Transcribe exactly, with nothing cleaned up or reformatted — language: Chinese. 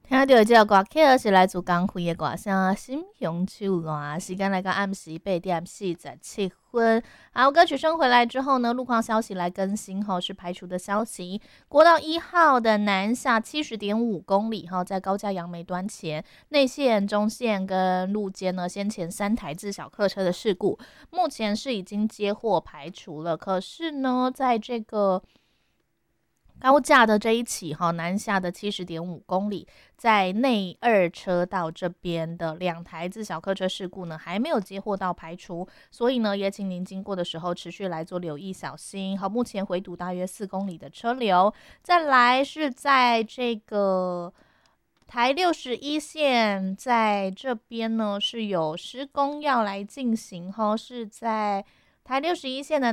听到的这个歌曲是来自江蕙的歌声《心胸手暖》，时间来到暗时八点四十七分。好，歌曲声回来之后呢，路况消息来更新后是排除的消息。国道一号的南下七十点五公里哈，在高架杨梅端前内线、中线跟路肩呢，先前三台自小客车的事故，目前是已经接获排除了。可是呢，在这个高架的这一起哈，南下的七十点五公里，在内二车道这边的两台自小客车事故呢，还没有接获到排除，所以呢，也请您经过的时候持续来做留意，小心。好，目前回堵大约四公里的车流，再来是在这个台六十一线，在这边呢是有施工要来进行哈，是在台六十一线的